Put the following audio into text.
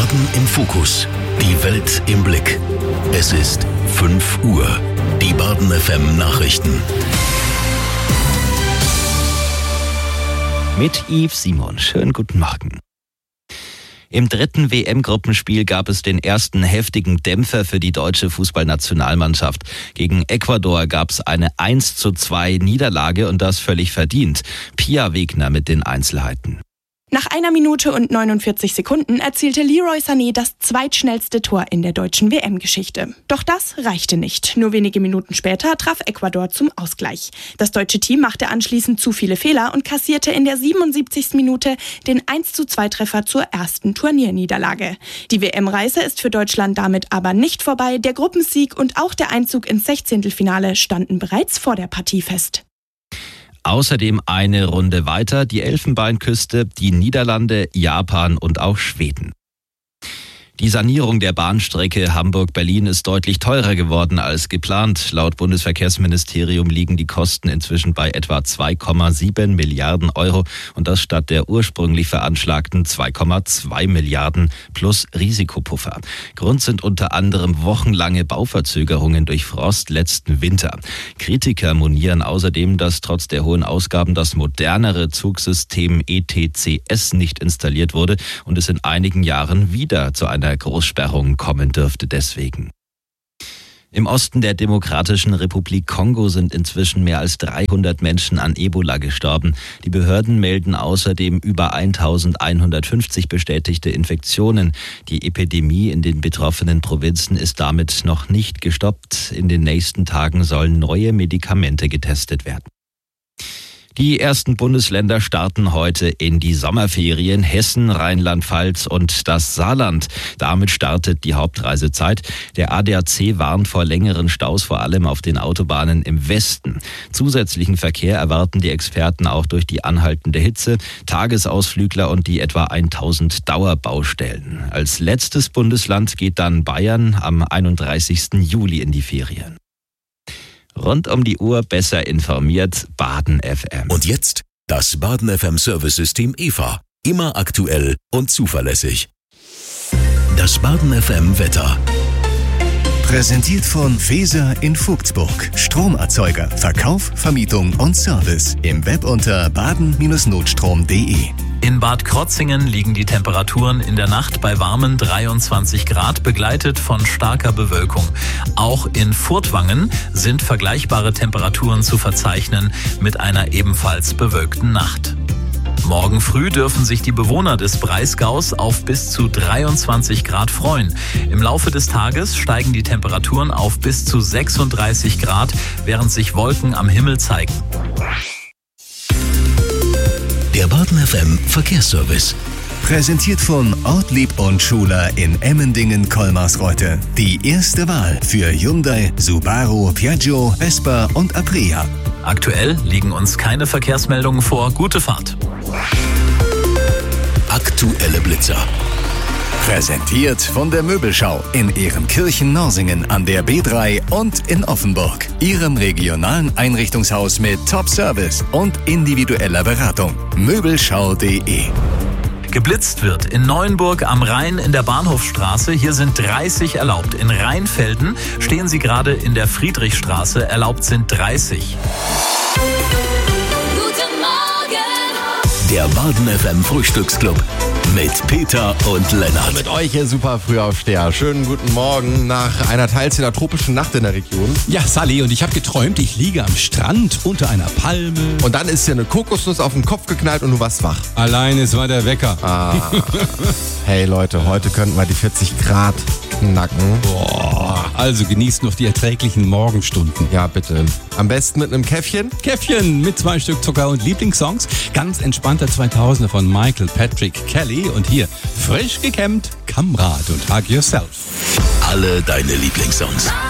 Baden im Fokus. Die Welt im Blick. Es ist 5 Uhr. Die Baden FM Nachrichten. Mit Yves Simon. Schönen guten Morgen. Im dritten WM-Gruppenspiel gab es den ersten heftigen Dämpfer für die deutsche Fußballnationalmannschaft. Gegen Ecuador gab es eine 1:2 Niederlage und das völlig verdient. Pia Wegner mit den Einzelheiten. Nach 1 Minute und 49 Sekunden erzielte Leroy Sané das zweitschnellste Tor in der deutschen WM-Geschichte. Doch das reichte nicht. Nur wenige Minuten später traf Ecuador zum Ausgleich. Das deutsche Team machte anschließend zu viele Fehler und kassierte in der 77. Minute den 1:2-Treffer zur ersten Turnierniederlage. Die WM-Reise ist für Deutschland damit aber nicht vorbei. Der Gruppensieg und auch der Einzug ins 16. standen bereits vor der Partie fest. Außerdem eine Runde weiter die Elfenbeinküste, die Niederlande, Japan und auch Schweden. Die Sanierung der Bahnstrecke Hamburg-Berlin ist deutlich teurer geworden als geplant. Laut Bundesverkehrsministerium liegen die Kosten inzwischen bei etwa 2,7 Milliarden Euro und das statt der ursprünglich veranschlagten 2,2 Milliarden plus Risikopuffer. Grund sind unter anderem wochenlange Bauverzögerungen durch Frost letzten Winter. Kritiker monieren außerdem, dass trotz der hohen Ausgaben das modernere Zugsystem ETCS nicht installiert wurde und es in einigen Jahren wieder zu einer Großsperrung kommen dürfte deswegen. Im Osten der Demokratischen Republik Kongo sind inzwischen mehr als 300 Menschen an Ebola gestorben. Die Behörden melden außerdem über 1150 bestätigte Infektionen. Die Epidemie in den betroffenen Provinzen ist damit noch nicht gestoppt. In den nächsten Tagen sollen neue Medikamente getestet werden. Die ersten Bundesländer starten heute in die Sommerferien. Hessen, Rheinland-Pfalz und das Saarland. Damit startet die Hauptreisezeit. Der ADAC warnt vor längeren Staus, vor allem auf den Autobahnen im Westen. Zusätzlichen Verkehr erwarten die Experten auch durch die anhaltende Hitze, Tagesausflügler und die etwa 1000 Dauerbaustellen. Als letztes Bundesland geht dann Bayern am 31. Juli in die Ferien. Rund um die Uhr besser informiert, Baden FM. Und jetzt das Baden FM Service-System EVA. Immer aktuell und zuverlässig. Das Baden FM Wetter. Präsentiert von Weser in Vogtsburg. Stromerzeuger, Verkauf, Vermietung und Service. Im Web unter baden-notstrom.de. In Bad Krotzingen liegen die Temperaturen in der Nacht bei warmen 23 Grad, begleitet von starker Bewölkung. Auch in Furtwangen sind vergleichbare Temperaturen zu verzeichnen mit einer ebenfalls bewölkten Nacht. Morgen früh dürfen sich die Bewohner des Breisgaus auf bis zu 23 Grad freuen. Im Laufe des Tages steigen die Temperaturen auf bis zu 36 Grad, während sich Wolken am Himmel zeigen. Der Baden FM Verkehrsservice. Präsentiert von Ortlieb und Schuler in Emmendingen-Kolmarsreuth. Die erste Wahl für Hyundai, Subaru, Piaggio, Vespa und Aprilia. Aktuell liegen uns keine Verkehrsmeldungen vor. Gute Fahrt. Aktuelle Blitzer. Präsentiert von der Möbelschau in Ehrenkirchen-Norsingen an der B3 und in Offenburg. Ihrem regionalen Einrichtungshaus mit Top-Service und individueller Beratung. Möbelschau.de. Geblitzt wird in Neuenburg am Rhein in der Bahnhofstraße. Hier sind 30 erlaubt. In Rheinfelden stehen Sie gerade in der Friedrichstraße. Erlaubt sind 30. Guten Morgen! Der Baden FM Frühstücksclub mit Peter und Lennart. Mit euch, ihr super Frühaufsteher. Schönen guten Morgen nach einer teils einer tropischen Nacht in der Region. Ja, Sally, und ich habe geträumt, ich liege am Strand unter einer Palme. Und dann ist dir eine Kokosnuss auf den Kopf geknallt und du warst wach. Allein, es war der Wecker. Hey Leute, heute könnten wir die 40 Grad knacken. Boah, also genießt noch die erträglichen Morgenstunden. Ja, bitte. Am besten mit einem Käffchen. Käffchen mit 2 Stück Zucker und Lieblingssongs. Ganz entspannter 2000er von Michael Patrick Kelly. Und hier, frisch gekämmt, Kamrad und Hug Yourself. Alle deine Lieblingssongs.